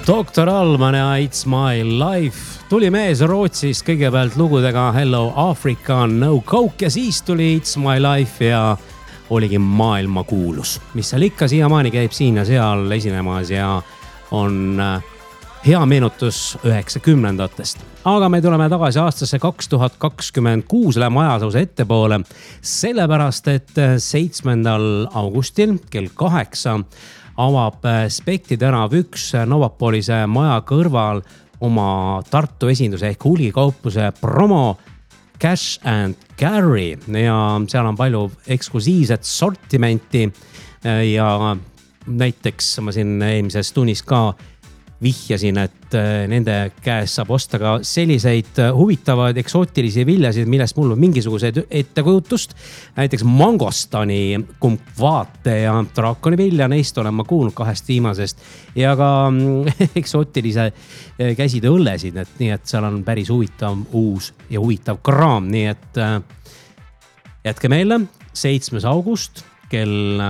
Dr. Alman ja It's My Life. Tuli mees Rootsist kõigepealt lugudega Hello Africa, No Coke ja siis tuli It's My Life ja oligi maailma kuulus, mis seal ikka siiamaani käib siin ja seal esinemas ja on hea meenutus 90-ndatest. Aga me tuleme tagasi aastasse 2026, läheme ajalause ettepoole, sellepärast et 7. augustil kell 8 avab Spekti tänav 1 Novapolise maja kõrval oma Tartu esinduse ehk hulgikaupluse promo Cash and Carry ja seal on palju eksklusiivset sortimenti ja näiteks ma siin eelmises tunnis ka vihjasin, et nende käes saab osta ka selliseid huvitavaid eksootilisi viljasid, millest mul on mingisugused ettekujutust. Näiteks mangostani kumpvaate ja draakoni vilja, neist olen ma kuulnud 2 viimasest ja ka eksootilise käside õllesid, nii et seal on päris huvitav uus ja huvitav kraam, nii et jätke meelde 7. august kell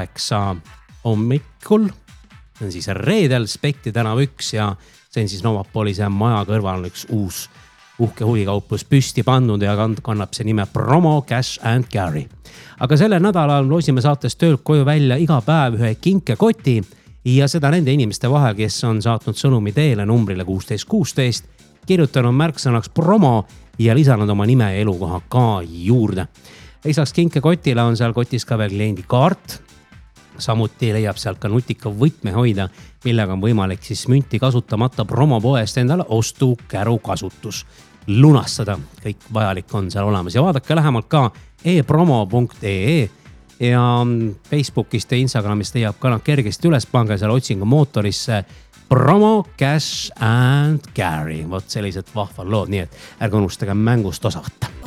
8 hommikul. See on siis reedel Spekti tänav 1 ja see on siis Novapolise maja kõrval üks uus uhke hulgikauplus püsti pandud ja kannab see nime Promo Cash and Carry. Aga sellel nädalal loosime saates töölt koju välja iga päev ühe kinkekoti ja seda nende inimeste vahel, kes on saatnud sõnumi teele numbrile 1616, kirjutanud märksõnaks promo ja lisanud oma nime ja elukoha ka juurde. Lisaks kinkekotile on seal kotis ka veel kliendikaart. Samuti leiab sealt ka nutika võtmehoida, millega on võimalik siis münti kasutamata promopoest endale ostukäru kasutus lunastada. Kõik vajalik on seal olemas ja vaadake lähemalt ka epromo.ee ja Facebookist ja Instagramist leiab ka nad kergesti üles, pange seal otsingu mootorisse Promo Cash and Carry. Vot sellised vahvad lood, nii et ärge unustage mängust osa võtta.